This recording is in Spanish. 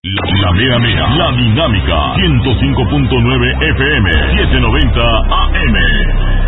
La mera mera, la dinámica, 105.9 FM, 790 AM.